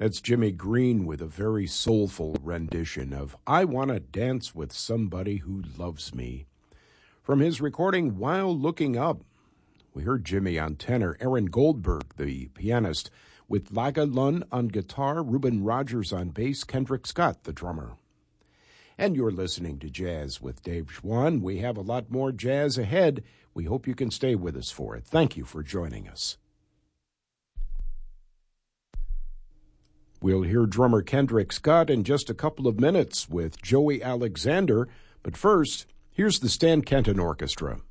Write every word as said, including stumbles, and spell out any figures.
That's Jimmy Green with a very soulful rendition of I Wanna Dance with Somebody Who Loves Me. From his recording While Looking Up, we heard Jimmy on tenor, Aaron Goldberg, the pianist, with Laga Lund on guitar, Reuben Rogers on bass, Kendrick Scott, the drummer. And you're listening to Jazz with Dave Schwann. We have a lot more jazz ahead. We hope you can stay with us for it. Thank you for joining us. We'll hear drummer Kendrick Scott in just a couple of minutes with Joey Alexander. But first, here's the Stan Kenton Orchestra.